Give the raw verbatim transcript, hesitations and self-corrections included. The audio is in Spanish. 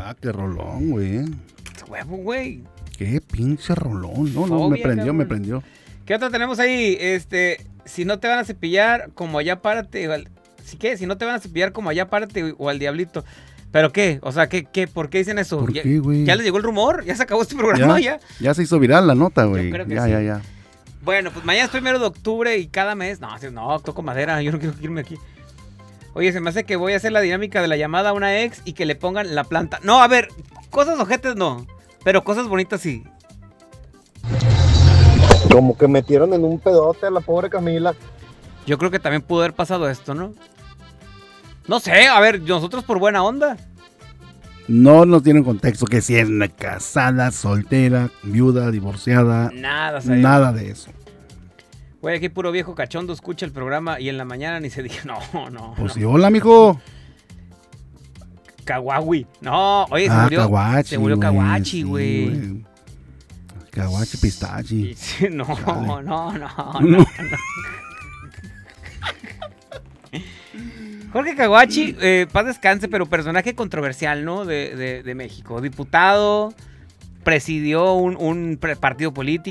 Ah, qué rolón, güey. Huevo, güey. Qué pinche rolón. No, no, me prendió, me prendió. ¿Qué otra tenemos ahí? Este, si no te van a cepillar, como allá párate. Al, ¿sí qué? Si no te van a cepillar, como allá párate o al diablito. ¿Pero qué? O sea, ¿qué, qué? ¿Por qué dicen eso? ¿Por ¿Ya, qué, güey? ¿Ya les llegó el rumor? ¿Ya se acabó este programa? Ya, Ya, ya se hizo viral la nota, güey. Yo creo que ya, sí. ya, ya. Bueno, pues mañana es primero de octubre y cada mes. No, no, toco madera. Yo no quiero irme aquí. Oye, se me hace que voy a hacer la dinámica de la llamada a una ex y que le pongan la planta. No, a ver, cosas ojetes no. Pero cosas bonitas sí. Como que metieron en un pedote a la pobre Camila. Yo creo que también pudo haber pasado esto, ¿no? No sé, a ver, nosotros por buena onda. No nos tienen contexto que si es una casada, soltera, viuda, divorciada. Nada, ¿sabes? Nada de eso. Güey, aquí puro viejo cachondo escucha el programa y en la mañana ni se dice, no, no. Pues no. sí, hola, mijo. Kawaii. No, oye, se ah, murió. Kawachi, se murió güey, Kawachi, sí, güey. güey. Kawachi pistachi. Sí, no, Chale. no, no, no, no. Jorge Kawachi, eh, paz descanse, pero personaje controversial, ¿no? De, de, de México. Diputado, presidió un, un partido político.